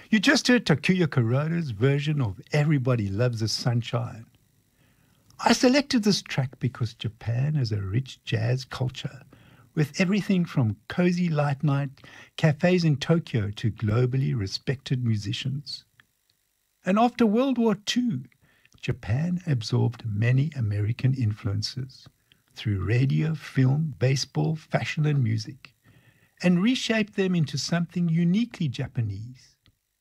You just heard Takuya Kuroda's version of Everybody Loves the Sunshine. I selected this track because Japan has a rich jazz culture with everything from cozy light night cafes in Tokyo to globally respected musicians. And after World War II, Japan absorbed many American influences through radio, film, baseball, fashion, and music, and reshaped them into something uniquely Japanese.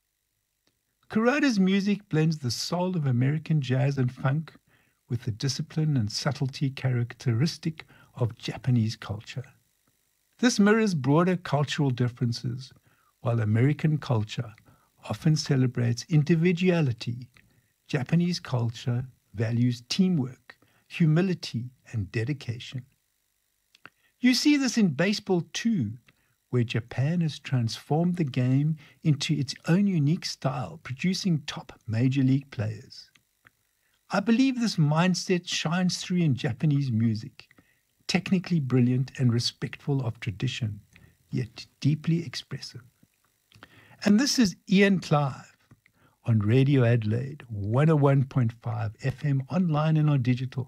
Kuroda's music blends the soul of American jazz and funk with the discipline and subtlety characteristic of Japanese culture. This mirrors broader cultural differences, while American culture often celebrates individuality. Japanese culture values teamwork, humility, and dedication. You see this in baseball too, where Japan has transformed the game into its own unique style, producing top major league players. I believe this mindset shines through in Japanese music, technically brilliant and respectful of tradition, yet deeply expressive. And this is Ian Clive on Radio Adelaide, 101.5 FM, online and on digital.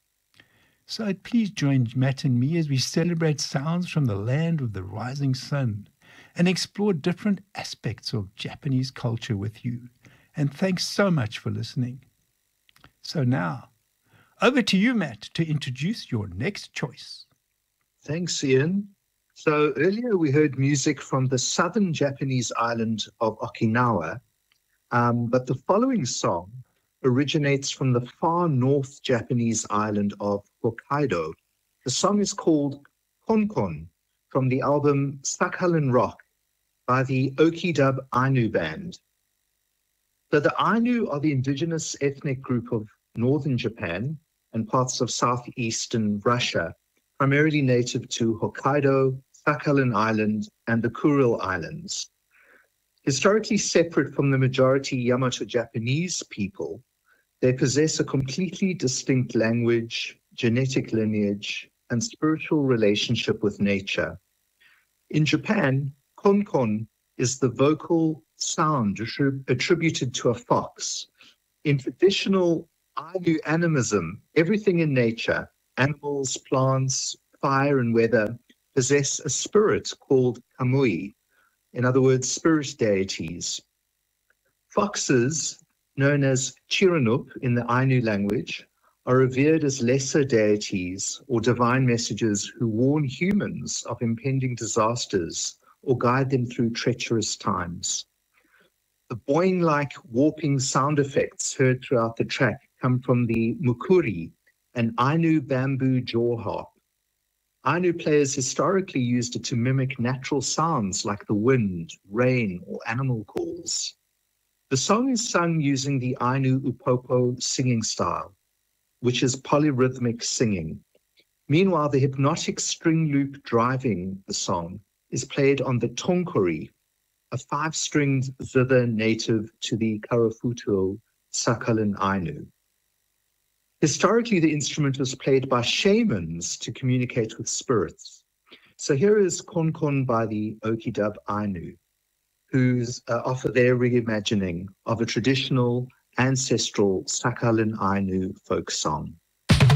So please join Matt and me as we celebrate sounds from the land of the rising sun and explore different aspects of Japanese culture with you. And thanks so much for listening. So now, over to you, Matt, to introduce your next choice. Thanks, Ian. So earlier we heard music from the southern Japanese island of Okinawa, but the following song originates from the far north Japanese island of Hokkaido. The song is called Kon Kon from the album Sakhalin Rock by the Okidub Ainu Band. So the Ainu are the indigenous ethnic group of northern Japan and parts of southeastern Russia, primarily native to Hokkaido, Sakhalin Island, and the Kuril Islands. Historically separate from the majority Yamato Japanese people, they possess a completely distinct language, genetic lineage, and spiritual relationship with nature. In Japan, kon-kon is the vocal sound attributed to a fox. In traditional Ainu animism, everything in nature, animals, plants, fire, and weather, possess a spirit called kamui, in other words, spirit deities. Foxes, known as Chiranup in the Ainu language, are revered as lesser deities or divine messengers who warn humans of impending disasters or guide them through treacherous times. The boing-like warping sound effects heard throughout the track come from the mukuri, an Ainu bamboo jaw harp. Ainu players historically used it to mimic natural sounds like the wind, rain, or animal calls. The song is sung using the Ainu upopo singing style, which is polyrhythmic singing. Meanwhile, the hypnotic string loop driving the song is played on the tonkori, a five-stringed zither native to the Karafuto Sakhalin Ainu. Historically, the instrument was played by shamans to communicate with spirits. So here is Kon Kon by the Okidub Ainu, who offer their reimagining of a traditional ancestral Sakhalin Ainu folk song.